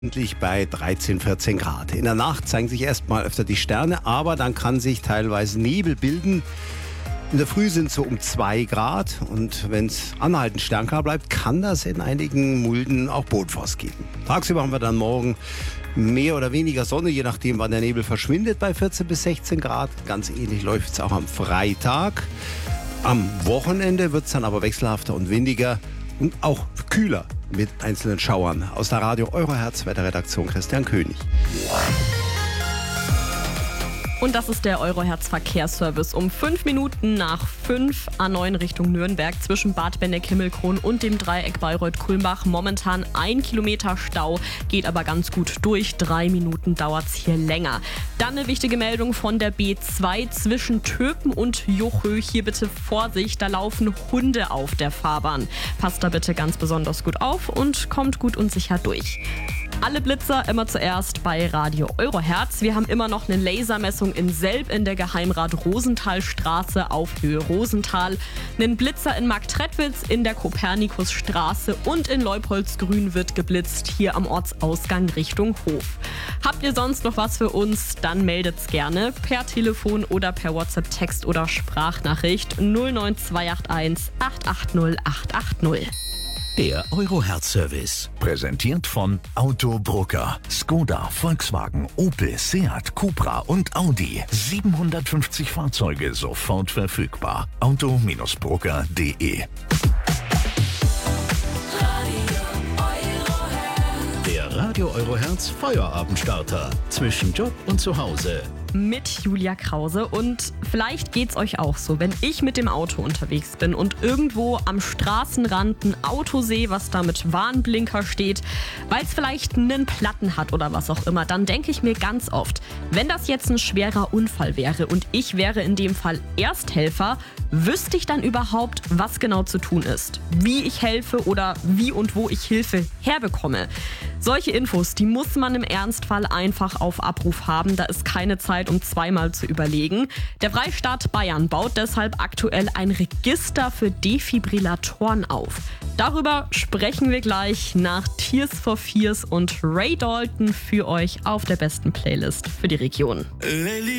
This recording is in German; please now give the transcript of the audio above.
Bei 13, 14 Grad. In der Nacht zeigen sich erstmal öfter die Sterne, aber dann kann sich teilweise Nebel bilden. In der Früh sind es so um 2 Grad und wenn es anhaltend sternklar bleibt, kann das in einigen Mulden auch Bodenfrost geben. Tagsüber haben wir dann morgen mehr oder weniger Sonne, je nachdem wann der Nebel verschwindet, bei 14 bis 16 Grad. Ganz ähnlich läuft es auch am Freitag. Am Wochenende wird es dann aber wechselhafter und windiger und auch kühler mit einzelnen Schauern. Aus der Radio Eurohertz Wetterredaktion Christian König. Und das ist der Eurohertz Verkehrsservice. Um 5 Minuten nach 5 A9 Richtung Nürnberg zwischen Bad Benneck-Himmelkron und dem Dreieck Bayreuth-Kulmbach. Momentan 1 Kilometer Stau, geht aber ganz gut durch. 3 Minuten dauert es hier länger. Dann eine wichtige Meldung von der B2 zwischen Töpen und Jochö. Hier bitte Vorsicht, da laufen Hunde auf der Fahrbahn. Passt da bitte ganz besonders gut auf und kommt gut und sicher durch. Alle Blitzer immer zuerst bei Radio Eurohertz. Wir haben immer noch eine Lasermessung in Selb in der Geheimrat-Rosenthal-Straße auf Höhe Rosenthal. Einen Blitzer in Marktredwitz in der Kopernikusstraße und in Leupoldsgrün wird geblitzt, hier am Ortsausgang Richtung Hof. Habt ihr sonst noch was für uns? Dann meldet's gerne per Telefon oder per WhatsApp, Text oder Sprachnachricht 09281 880 880. Der Eurohertz-Service, präsentiert von Auto Brucker, Skoda, Volkswagen, Opel, Seat, Cupra und Audi. 750 Fahrzeuge sofort verfügbar. Auto-Brucker.de. Der Radio Eurohertz Feuerabendstarter. Zwischen Job und Zuhause. Mit Julia Krause und vielleicht geht's euch auch so, wenn ich mit dem Auto unterwegs bin und irgendwo am Straßenrand ein Auto sehe, was da mit Warnblinker steht, weil es vielleicht einen Platten hat oder was auch immer, dann denke ich mir ganz oft, wenn das jetzt ein schwerer Unfall wäre und ich wäre in dem Fall Ersthelfer, wüsste ich dann überhaupt, was genau zu tun ist, wie ich helfe oder wie und wo ich Hilfe herbekomme. Solche Infos, die muss man im Ernstfall einfach auf Abruf haben, da ist keine Zeit, um zweimal zu überlegen. Der Freistaat Bayern baut deshalb aktuell ein Register für Defibrillatoren auf. Darüber sprechen wir gleich nach Tears for Fears und Ray Dalton für euch auf der besten Playlist für die Region.